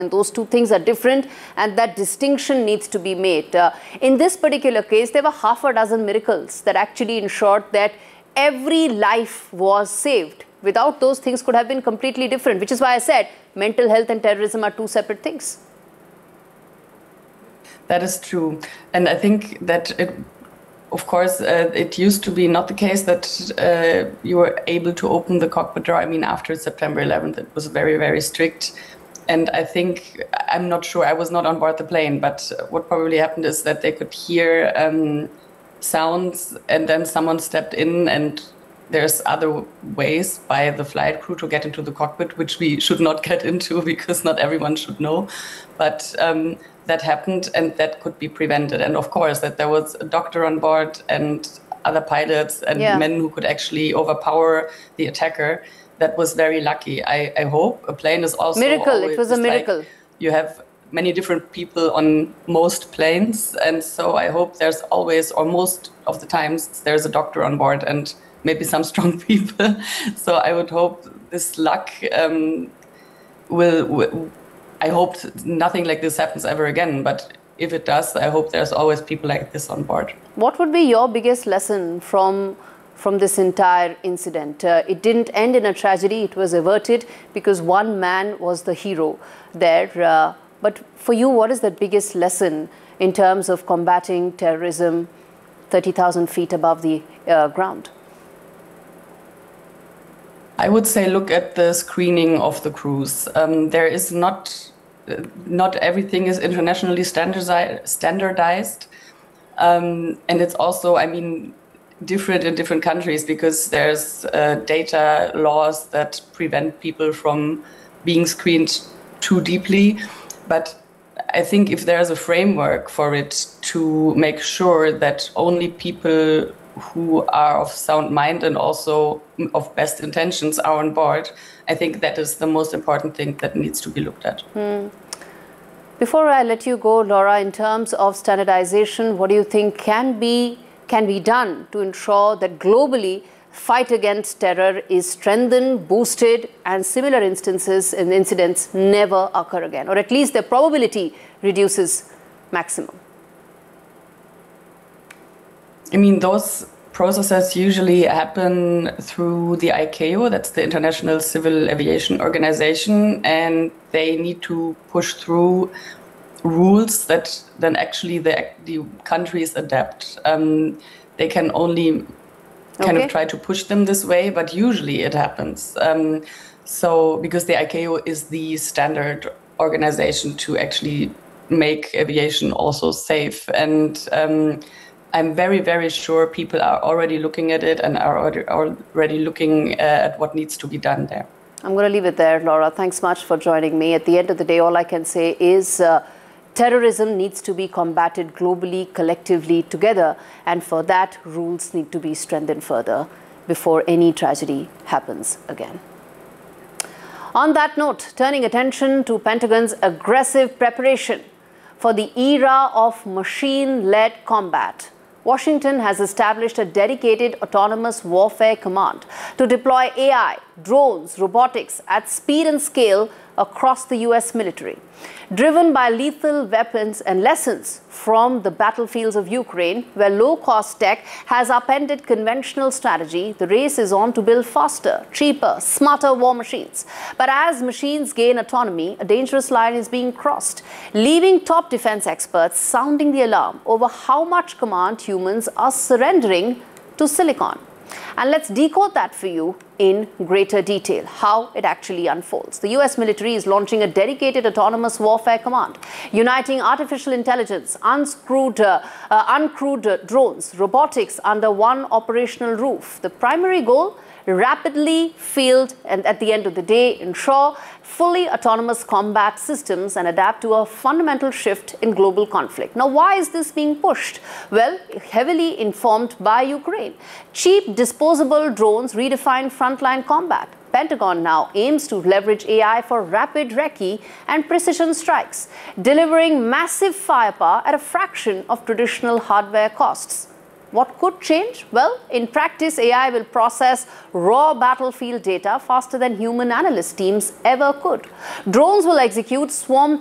And those two things are different, and that distinction needs to be made. In this particular case, there were half a dozen miracles that actually ensured that every life was saved. Without those, things could have been completely different, which is why I said mental health and terrorism are two separate things. That is true. And I think that of course, it used to be not the case that you were able to open the cockpit door. I mean, after September 11th, it was very, very strict. And I think, I'm not sure, I was not on board the plane, but what probably happened is that they could hear sounds, and then someone stepped in, and there's other ways by the flight crew to get into the cockpit, which we should not get into because not everyone should know. But that happened, and that could be prevented. And of course, that there was a doctor on board and other pilots and men who could actually overpower the attacker. That was very lucky. I hope a plane is also miracle. It was a miracle. Like, you have many different people on most planes, and so I hope there's always, or most of the times, there's a doctor on board and maybe some strong people. So I would hope this luck will. I hope nothing like this happens ever again, but if it does, I hope there's always people like this on board. What would be your biggest lesson from this entire incident? It didn't end in a tragedy, it was averted because one man was the hero there. But for you, what is the biggest lesson in terms of combating terrorism 30,000 feet above the ground? I would say look at the screening of the crews. There is not everything is internationally standardized. And it's also, I mean, different in different countries because there's data laws that prevent people from being screened too deeply. But I think if there's a framework for it to make sure that only people who are of sound mind and also of best intentions are on board, I think that is the most important thing that needs to be looked at. Before I let you go, Laura, in terms of standardization, what do you think can be done to ensure that globally fight against terror is strengthened, boosted, and similar instances and incidents never occur again, or at least the probability reduces maximum? I mean, those processes usually happen through the ICAO, that's the International Civil Aviation Organization, and they need to push through rules that then actually the countries adapt. They can only kind of try to push them this way, but usually it happens. So because the ICAO is the standard organization to actually make aviation also safe. And I'm very, very sure people are already looking at it and are already looking at what needs to be done there. I'm going to leave it there, Laura. Thanks much for joining me. At the end of the day, all I can say is terrorism needs to be combated globally, collectively, together. And for that, rules need to be strengthened further before any tragedy happens again. On that note, turning attention to Pentagon's aggressive preparation for the era of machine-led combat. Washington has established a dedicated autonomous warfare command to deploy AI, drones, robotics at speed and scale across the US military. Driven by lethal weapons and lessons from the battlefields of Ukraine, where low-cost tech has upended conventional strategy, the race is on to build faster, cheaper, smarter war machines. But as machines gain autonomy, a dangerous line is being crossed, leaving top defense experts sounding the alarm over how much command humans are surrendering to silicon. And let's decode that for you in greater detail, how it actually unfolds. The US military is launching a dedicated autonomous warfare command, uniting artificial intelligence, uncrewed drones, robotics under one operational roof. The primary goal, rapidly field and at the end of the day ensure fully autonomous combat systems and adapt to a fundamental shift in global conflict. Now, why is this being pushed? Well, heavily informed by Ukraine. Cheap disposable drones redefine frontline combat. Pentagon now aims to leverage AI for rapid recce and precision strikes, delivering massive firepower at a fraction of traditional hardware costs. What could change? Well, in practice, AI will process raw battlefield data faster than human analyst teams ever could. Drones will execute swarm